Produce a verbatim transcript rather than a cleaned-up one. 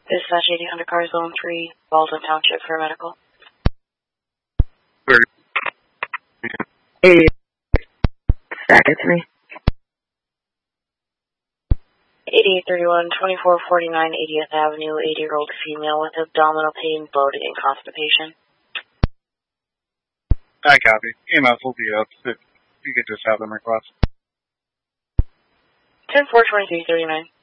Dispatch eighty Undercar Zone three, Baldwin Township for medical. eighty. Back at me. eighty-eight thirty-one, twenty-four forty-nine eightieth Avenue, eighty-year-old female with abdominal pain, bloating, and constipation. I copy. E M S will be up if you could just have them request. ten four twenty-three thirty-nine.